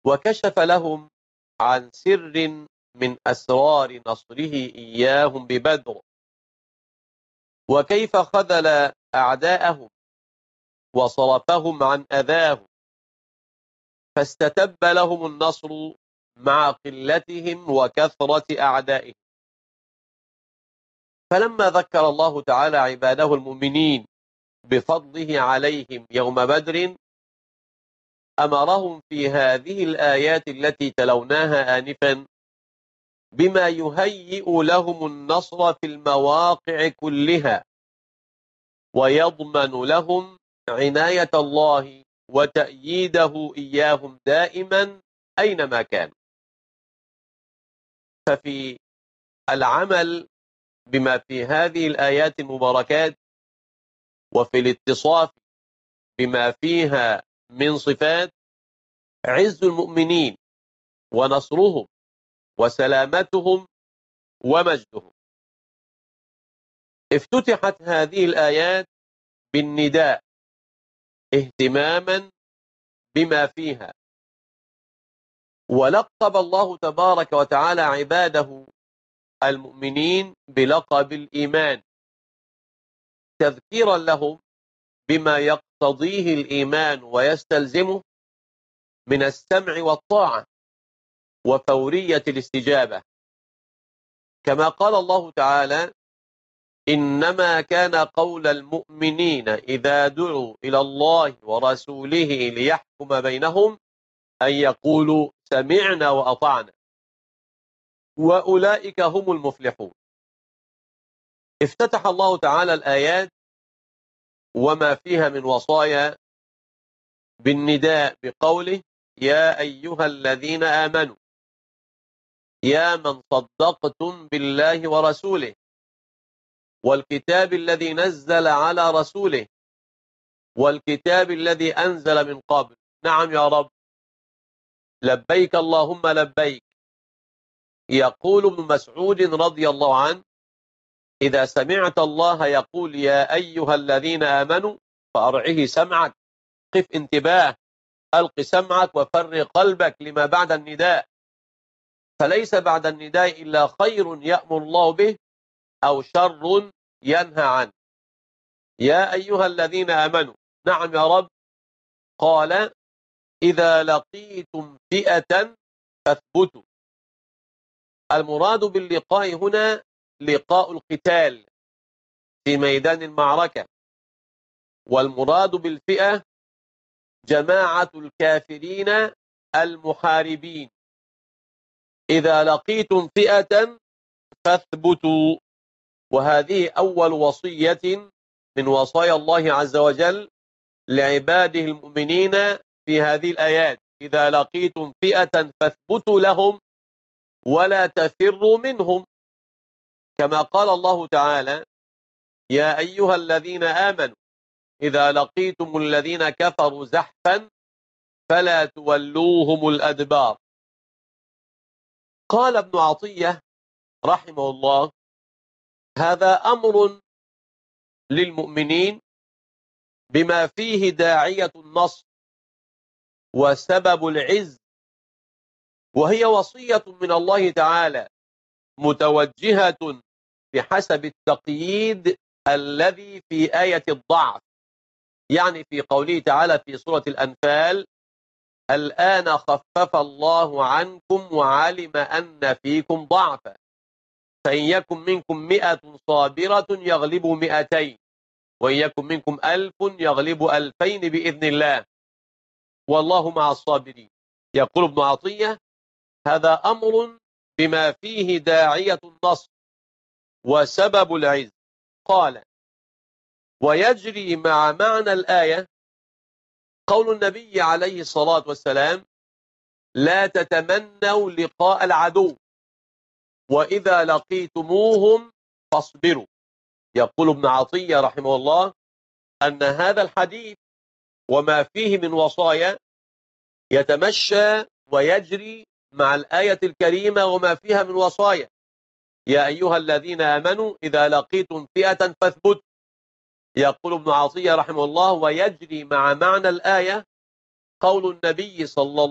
وكشف لهم عن سر من أسرار نصره إياهم ببدر، وكيف خذل أعداءهم وصرفهم عن أذاهم، فاستتب لهم النصر مع قلتهم وكثرة أعدائهم. فلما ذكر الله تعالى عباده المؤمنين بفضله عليهم يوم بدر، أمرهم في هذه الآيات التي تلوناها آنفا بما يهيئ لهم النصر في المواقع كلها، ويضمن لهم عناية الله وتأييده إياهم دائما أينما كان. ففي العمل بما في هذه الآيات المباركات، وفي الاتصاف بما فيها من صفات، عز المؤمنين ونصرهم وسلامتهم ومجدهم. افتتحت هذه الآيات بالنداء اهتماما بما فيها، ولقب الله تبارك وتعالى عباده المؤمنين بلقب الإيمان، تذكيرا لهم بما يقتضيه الإيمان ويستلزمه من السمع والطاعة وفورية الاستجابة، كما قال الله تعالى: إنما كان قول المؤمنين إذا دعوا إلى الله ورسوله ليحكم بينهم أن يقولوا سمعنا وأطعنا وأولئك هم المفلحون. افتتح الله تعالى الآيات وما فيها من وصايا بالنداء بقوله: يا أيها الذين آمنوا، يا من صدقتم بالله ورسوله والكتاب الذي نزل على رسوله والكتاب الذي أنزل من قبل. نعم يا رب، لبيك اللهم لبيك. يقول ابن مسعود رضي الله عنه: إذا سمعت الله يقول يا أيها الذين آمنوا فأرعه سمعك، قف انتباه، ألق سمعك وفرغ قلبك لما بعد النداء، فليس بعد النداء إلا خير يأمر الله به أو شر ينهى عنه. يا أيها الذين آمنوا، نعم يا رب. قال: إذا لقيتم فئة فاثبتوا. المراد باللقاء هنا لقاء القتال في ميدان المعركة، والمراد بالفئة جماعة الكافرين المحاربين. إذا لقيتم فئة فاثبتوا. وهذه أول وصية من وصايا الله عز وجل لعباده المؤمنين في هذه الآيات: إذا لقيتم فئة فاثبتوا لهم ولا تفروا منهم، كما قال الله تعالى: يا أيها الذين آمنوا إذا لقيتم الذين كفروا زحفا فلا تولوهم الأدبار. قال ابن عطية رحمه الله: هذا أمر للمؤمنين بما فيه داعية النصر وسبب العز، وهي وصية من الله تعالى متوجهة بحسب التقييد الذي في آية الضعف، يعني في قوله تعالى في سورة الأنفال: الآن خفف الله عنكم وعلم أن فيكم ضعفا فإن يكن منكم 100 صابرة يغلبوا 200 وإن يكن منكم 1000 يغلبوا 2000 بإذن الله والله مع الصابرين. يقول ابن عطية: هذا أمر بما فيه داعية النصر وسبب العز. قال: ويجري مع معنى الآية قول النبي عليه الصلاة والسلام: لا تتمنوا لقاء العدو وإذا لقيتموهم فاصبروا. يقول ابن عطية رحمه الله أن هذا الحديث وما فيه من وصايا يتمشى ويجري مع الآية الكريمة وما فيها من وصايا: يا أيها الذين آمنوا إذا لقيتم فئة فاثبتوا. يقول ابن عطية رحمه الله: ويجري مع معنى الآية قول النبي صلى